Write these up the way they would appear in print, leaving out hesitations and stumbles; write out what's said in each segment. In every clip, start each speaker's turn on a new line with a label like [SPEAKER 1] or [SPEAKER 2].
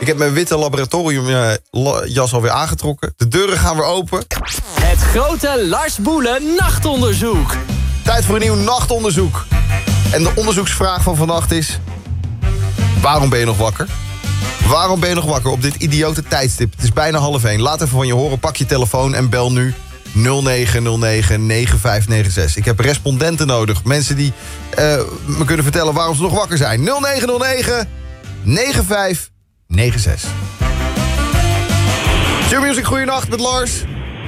[SPEAKER 1] Ik heb mijn witte laboratoriumjas alweer aangetrokken. De deuren gaan weer open.
[SPEAKER 2] Het grote Lars Boelen nachtonderzoek.
[SPEAKER 1] Tijd voor een nieuw nachtonderzoek. En de onderzoeksvraag van vannacht is... waarom ben je nog wakker? Waarom ben je nog wakker op dit idiote tijdstip? Het is bijna 12:30. Laat even van je horen, pak je telefoon en bel nu 0909-9596. Ik heb respondenten nodig. Mensen die me kunnen vertellen waarom ze nog wakker zijn. 0909-9596. Q-Music, goeienacht met Lars.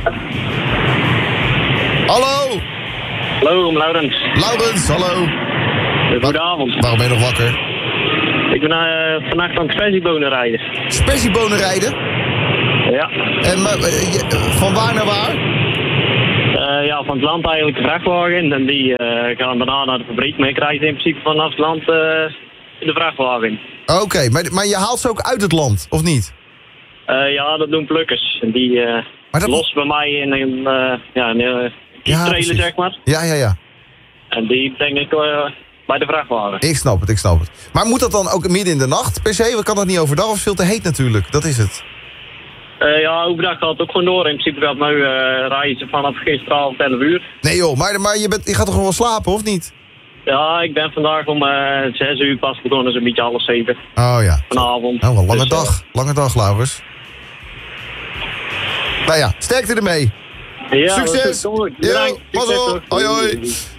[SPEAKER 1] Hallo.
[SPEAKER 3] Hallo, Laurens.
[SPEAKER 1] Laurens, hallo.
[SPEAKER 3] Goedenavond.
[SPEAKER 1] Waarom ben je nog wakker?
[SPEAKER 3] Ik ben vannacht aan het sperziebonen rijden.
[SPEAKER 1] Sperziebonen rijden?
[SPEAKER 3] Ja.
[SPEAKER 1] En van waar naar waar?
[SPEAKER 3] Ja, van het land eigenlijk de vrachtwagen. En die gaan daarna naar de fabriek. Maar ik rijd in principe vanaf het land in de vrachtwagen.
[SPEAKER 1] Oké, maar je haalt ze ook uit het land, of niet?
[SPEAKER 3] Ja, dat doen plukkers. En die lossen bij mij in een trailer,
[SPEAKER 1] precies.
[SPEAKER 3] zeg maar.
[SPEAKER 1] Ja.
[SPEAKER 3] En die breng ik bij de vrachtwagen.
[SPEAKER 1] Ik snap het. Maar moet dat dan ook midden in de nacht per se? Kan dat niet overdag? Of is het veel te heet natuurlijk? Dat is het.
[SPEAKER 3] Ja, overdag gaat het ook gewoon door. In principe gaat nu rijden ze vanaf gisteravond 11 uur. Nee
[SPEAKER 1] joh, maar je gaat toch gewoon wel slapen, of niet?
[SPEAKER 3] Ja, ik ben vandaag om 6 uur pas begonnen, zo'n beetje 6:30.
[SPEAKER 1] Oh ja.
[SPEAKER 3] Vanavond.
[SPEAKER 1] Oh, een lange dag. Lange dag, Laurens. Nou ja, sterkte ermee.
[SPEAKER 3] Ja,
[SPEAKER 1] succes!
[SPEAKER 3] Bedankt.
[SPEAKER 1] Mazzel! Hoi hoi!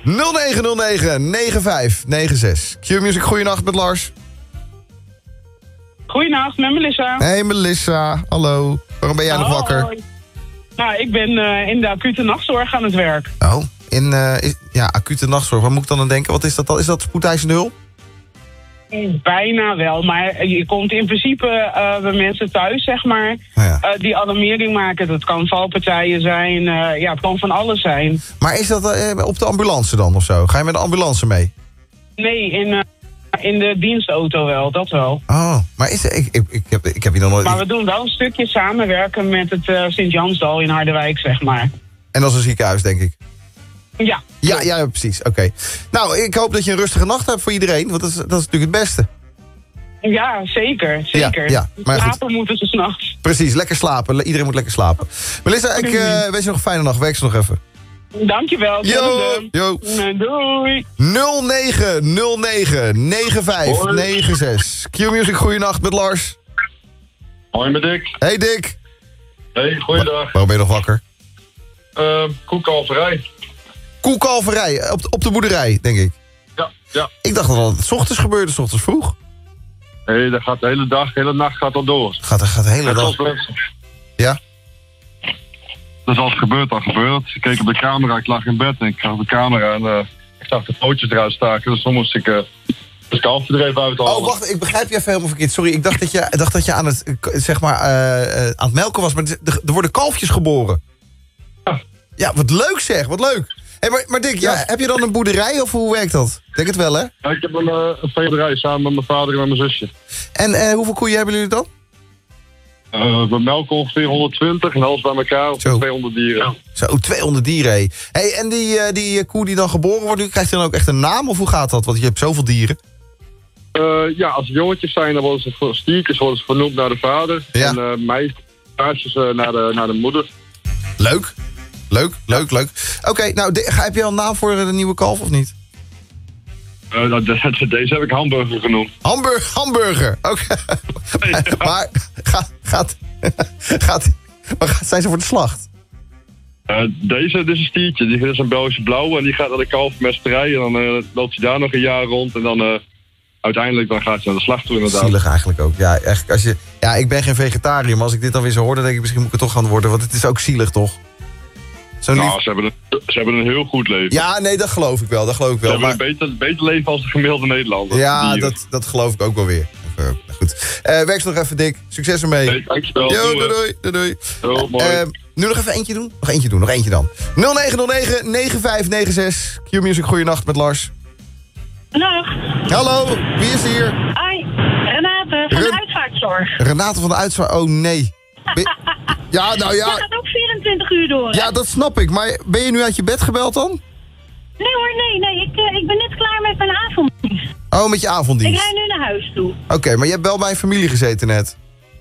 [SPEAKER 1] 0909-9596. Q-Music, goeienacht met Lars.
[SPEAKER 4] Goeienacht, met Melissa.
[SPEAKER 1] Hey Melissa, hallo. Waarom ben jij nog wakker?
[SPEAKER 4] Hoi. Nou, ik ben in de acute nachtzorg aan het werk.
[SPEAKER 1] Oh, acute nachtzorg. Waar moet ik dan aan denken? Wat is dat dan? Is dat spoedeisende hulp?
[SPEAKER 4] Bijna wel, maar je komt in principe bij mensen thuis, zeg maar, die alarmering maken. Dat kan valpartijen zijn, het kan van alles zijn.
[SPEAKER 1] Maar is dat op de ambulance dan of zo? Ga je met de ambulance mee?
[SPEAKER 4] Nee, in de dienstauto wel, dat wel.
[SPEAKER 1] Oh, maar ik heb hier nog nooit...
[SPEAKER 4] Maar we doen wel een stukje samenwerken met het Sint-Jansdal in Harderwijk, zeg maar.
[SPEAKER 1] En dat is een ziekenhuis, denk ik?
[SPEAKER 4] Ja.
[SPEAKER 1] Ja, precies. Oké. Nou, ik hoop dat je een rustige nacht hebt voor iedereen, want dat is natuurlijk het beste.
[SPEAKER 4] Ja, zeker.
[SPEAKER 1] Ja, maar
[SPEAKER 4] slapen moeten ze 's nachts.
[SPEAKER 1] Precies, lekker slapen. Iedereen moet lekker slapen. Melissa, ik wens je nog een fijne nacht. Werk ze nog even.
[SPEAKER 4] Dankjewel.
[SPEAKER 1] Yo.
[SPEAKER 4] Doei.
[SPEAKER 1] 0909-9596. Q-Music, goeienacht met Lars.
[SPEAKER 5] Hoi met Dick.
[SPEAKER 1] Hey Dick.
[SPEAKER 5] Hey, goeiedag.
[SPEAKER 1] Waarom ben je nog wakker?
[SPEAKER 5] Koekalverij.
[SPEAKER 1] Koekalverij, op de boerderij, denk ik.
[SPEAKER 5] Ja.
[SPEAKER 1] Ik dacht dat het 's ochtends gebeurde, 's ochtends vroeg.
[SPEAKER 5] Nee, dat gaat de hele dag, de hele nacht gaat dat door.
[SPEAKER 1] Gaat de hele dag. Ja?
[SPEAKER 5] Dus als het gebeurt, dan gebeurt. Ik keek op de camera, ik lag in bed en ik zag de camera en ik zag de pootjes eruit staken. Dus dan moest ik het kalfje er even uithalen.
[SPEAKER 1] Oh, wacht, ik begrijp je even helemaal verkeerd. Sorry, ik dacht dat je aan het, aan het melken was, maar er worden kalfjes geboren. Ja, wat leuk zeg, wat leuk. Hey, maar Dick, heb je dan een boerderij of hoe werkt dat? Denk het wel, hè?
[SPEAKER 5] Ja, ik heb een veehouderij samen met mijn vader en met mijn zusje.
[SPEAKER 1] En hoeveel koeien hebben jullie dan?
[SPEAKER 5] We melken ongeveer 120 en alles bij elkaar of 200 dieren.
[SPEAKER 1] Zo, 200 dieren, hé. Hey, en die koe die dan geboren wordt, krijgt hij dan ook echt een naam of hoe gaat dat? Want je hebt zoveel dieren.
[SPEAKER 5] Ja, als het jongetjes zijn, dan worden ze stiertjes worden ze vernoemd naar de vader. Ja. En meisjes naar de moeder.
[SPEAKER 1] Leuk. Oké, nou, heb je al een naam voor de nieuwe kalf of niet?
[SPEAKER 5] Deze heb ik hamburger genoemd.
[SPEAKER 1] Hamburger, oké. Maar zijn ze voor de slacht?
[SPEAKER 5] Dit is een stiertje, die is een Belgische blauwe en die gaat naar de kalfmesterij en dan loopt hij daar nog een jaar rond en dan uiteindelijk dan gaat hij naar de slacht toe inderdaad.
[SPEAKER 1] Zielig eigenlijk ook. Ja, echt, ik ben geen vegetariër, maar als ik dit dan weer zo hoor, dan denk ik misschien moet ik het toch gaan worden, want het is ook zielig toch?
[SPEAKER 5] Ze hebben een heel goed leven.
[SPEAKER 1] Ja, nee, dat geloof ik wel.
[SPEAKER 5] Ze hebben een beter leven als de gemiddelde Nederlander.
[SPEAKER 1] Ja, dat geloof ik ook wel weer. Goed. Werk ze nog even, Dick. Succes ermee.
[SPEAKER 5] Nee, dankjewel.
[SPEAKER 1] Doei.
[SPEAKER 5] Zo, mooi.
[SPEAKER 1] Nu nog even eentje doen? Nog eentje dan. 0909-9596. Q-Music, goeienacht met Lars.
[SPEAKER 6] Dag.
[SPEAKER 1] Hallo, wie is hier?
[SPEAKER 6] Hoi, Renate van de uitvaartzorg.
[SPEAKER 1] Renate van de uitvaartzorg, oh nee. Ja, nou ja.
[SPEAKER 6] Dat gaat ook 24 uur door. Hè?
[SPEAKER 1] Ja, dat snap ik. Maar ben je nu uit je bed gebeld dan?
[SPEAKER 6] Nee hoor, nee. Ik ben net klaar met mijn avonddienst.
[SPEAKER 1] Oh, met je avonddienst.
[SPEAKER 6] Ik rij nu naar huis toe.
[SPEAKER 1] Oké, maar je hebt wel bij een familie gezeten net.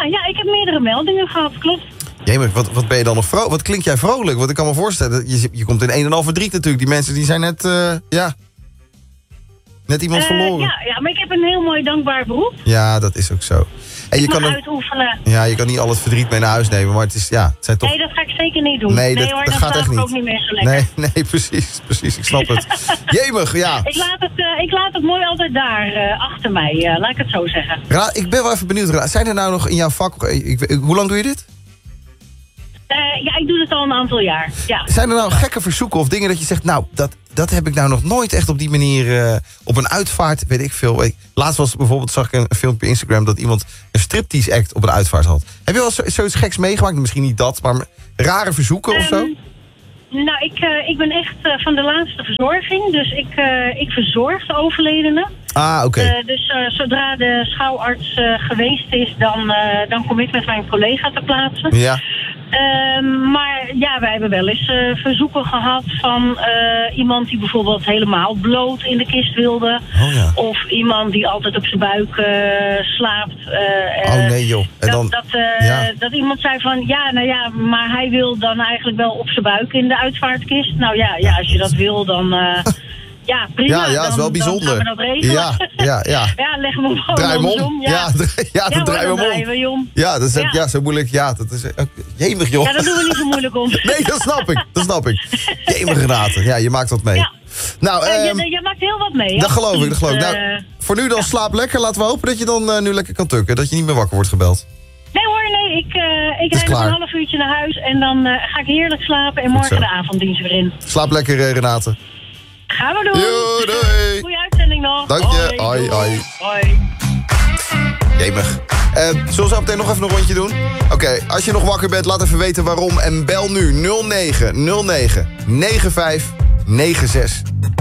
[SPEAKER 6] Ja, ik heb meerdere meldingen gehad, klopt.
[SPEAKER 1] Jemig, wat ben je dan nog vrolijk? Wat klink jij vrolijk? Want ik kan me voorstellen, je komt in een en al verdriet natuurlijk. Die mensen die zijn net, net iemand verloren.
[SPEAKER 6] Ja, maar ik heb een heel mooi dankbaar beroep.
[SPEAKER 1] Ja, dat is ook zo. En je
[SPEAKER 6] Ik
[SPEAKER 1] kan
[SPEAKER 6] mag
[SPEAKER 1] ook,
[SPEAKER 6] uitoefenen.
[SPEAKER 1] ja, je kan niet al het verdriet mee naar huis nemen, maar het is, ja, het zijn toch...
[SPEAKER 6] Nee, dat ga ik zeker niet doen.
[SPEAKER 1] Nee, dat
[SPEAKER 6] hoor,
[SPEAKER 1] gaat
[SPEAKER 6] slaap
[SPEAKER 1] echt
[SPEAKER 6] ik
[SPEAKER 1] niet.
[SPEAKER 6] ook niet meer zo lekker.
[SPEAKER 1] Nee, precies, ik snap het. Jemig, ja.
[SPEAKER 6] Ik laat het mooi altijd daar, achter mij, laat ik het zo zeggen.
[SPEAKER 1] Ik ben wel even benieuwd, zijn er nou nog in jouw vak... hoe lang doe je dit?
[SPEAKER 6] Ja, ik doe het al een aantal jaar, ja.
[SPEAKER 1] Zijn er nou gekke verzoeken of dingen dat je zegt... nou, dat heb ik nou nog nooit echt op die manier... op een uitvaart, weet ik veel. Laatst was bijvoorbeeld, zag ik een filmpje op Instagram... dat iemand een striptease act op een uitvaart had. Heb je wel zoiets geks meegemaakt? Misschien niet dat, maar rare verzoeken of zo?
[SPEAKER 6] Nou, ik ben echt van de laatste verzorging. Dus ik verzorg de overledene.
[SPEAKER 1] Ah, oké.
[SPEAKER 6] Dus zodra de schouwarts geweest is... dan kom ik met mijn collega ter plaatse.
[SPEAKER 1] Ja.
[SPEAKER 6] Maar ja, wij hebben wel eens verzoeken gehad van iemand die bijvoorbeeld helemaal bloot in de kist wilde.
[SPEAKER 1] Oh, ja.
[SPEAKER 6] Of iemand die altijd op zijn buik slaapt.
[SPEAKER 1] Oh nee joh. En dan,
[SPEAKER 6] dat iemand zei van, maar hij wil dan eigenlijk wel op zijn buik in de uitvaartkist. Nou ja, als je dat wil, dan... ja, prima.
[SPEAKER 1] Ja, dat is wel bijzonder.
[SPEAKER 6] Dan gaan we dat regelen. Ja, leg hem om.
[SPEAKER 1] Draai hem om. Dan draaien we hem om. Ja, dat is zo moeilijk. Ja, dat is jemig joh.
[SPEAKER 6] Ja, daar doen we niet zo moeilijk om.
[SPEAKER 1] Nee, dat snap ik. Jemig Renate. Ja, je maakt wat mee.
[SPEAKER 6] Ja.
[SPEAKER 1] Nou,
[SPEAKER 6] je maakt heel wat mee.
[SPEAKER 1] Dat geloof ik. Nou, voor nu dan slaap lekker. Laten we hopen dat je dan nu lekker kan tukken. Dat je niet meer wakker wordt gebeld.
[SPEAKER 6] Nee hoor, ik rijd nog een half uurtje naar huis en dan ga ik heerlijk slapen en morgen de avonddienst weer in.
[SPEAKER 1] Slaap lekker, Renate.
[SPEAKER 6] Gaan we doen.
[SPEAKER 1] Yo, doei.
[SPEAKER 6] Goeie uitzending nog.
[SPEAKER 1] Dank je. Hoi. Jemig. Zullen we zo meteen nog even een rondje doen? Oké, als je nog wakker bent, laat even weten waarom. En bel nu 0909 9596.